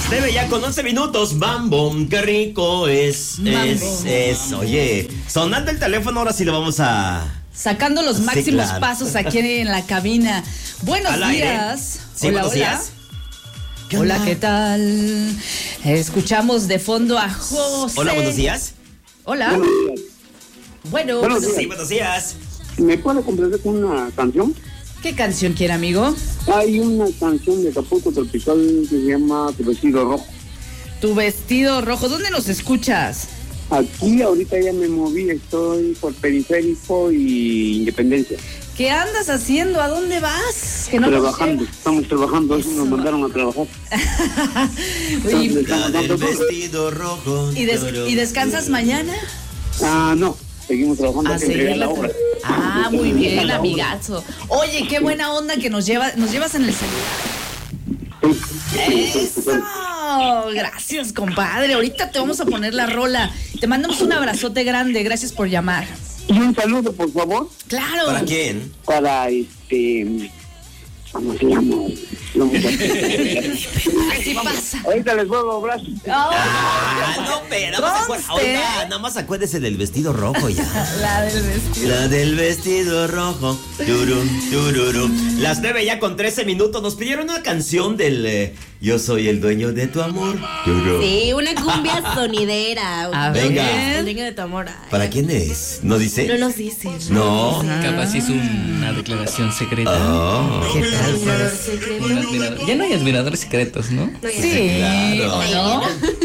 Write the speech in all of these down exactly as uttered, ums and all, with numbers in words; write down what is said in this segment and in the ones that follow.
Las nueve ya con once minutos. Mambo, qué rico es. Es, es. Oye, sonando el teléfono, ahora sí lo vamos a. Sacando los Sí, máximos claro. pasos aquí en la cabina. Buenos Al aire. días. Sí, hola, buenos hola. días. ¿Qué Hola, onda? ¿qué tal? Escuchamos de fondo a José. Hola, buenos días. Hola. Buenos días. Bueno, Buenos días. Sí, buenos días. ¿Me puede complacer con una canción? ¿qué canción quiere, amigo? Hay una canción de Acapulco Tropical que se llama Tu Vestido Rojo. Tu vestido rojo. ¿Dónde nos escuchas? Aquí ahorita ya me moví, estoy por Periférico y Independencia. ¿Qué andas haciendo? ¿A dónde vas? Que no nos Trabajando, llega. estamos trabajando, eso nos mandaron a trabajar. Oye, La del vestido rojo. ¿y, des- ¿Y descansas mañana? Ah, no, seguimos trabajando A hasta entregar seguir la la obra. Ah, muy Entregar bien, la obra. amigazo. Oye, qué buena onda que nos lleva, nos llevas en el celular. Eso. Gracias, compadre. Ahorita te vamos a poner la rola. Te mandamos un abrazote grande. Gracias por llamar. Y un saludo, por favor, Claro. ¿Para quién? para este... ¿Cómo se llama? La muchacha. Así pasa. Ahorita les vuelvo a hablar. Ah, no, pero nada más acuer- Conste. Oiga, nada más acuérdese del vestido rojo ya. La del vestido. La del vestido rojo. Turum, tururum. Las nueve ya con trece minutos. Nos pidieron una canción del eh, Yo soy el dueño de tu amor. Turum. Sí, una cumbia sonidera. A Venga. ver. El dueño de tu amor. Ay, ¿Para quién es? ¿No dice? No nos dicen. No. Capaz es una declaración secreta. Oh. ¿Qué tal? Admirador pues? secreto. Un admirador. Ya no hay admiradores secretos, ¿no? No, ya Sí, sé. Claro. ¿o no?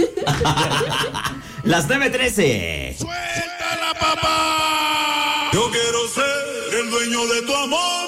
Las nueve trece. ¡Suéltala, papá! Yo quiero ser el dueño de tu amor.